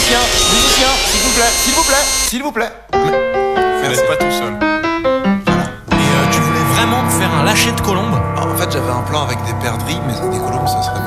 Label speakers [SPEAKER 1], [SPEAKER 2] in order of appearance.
[SPEAKER 1] musicien, s'il vous plaît, s'il vous plaît, s'il vous plaît.
[SPEAKER 2] Vous n'êtes pas tout seul.
[SPEAKER 3] Et tu voulais vraiment faire un lâcher de colombe?
[SPEAKER 1] En fait, j'avais un plan avec des perdrix, mais des colombes, ça serait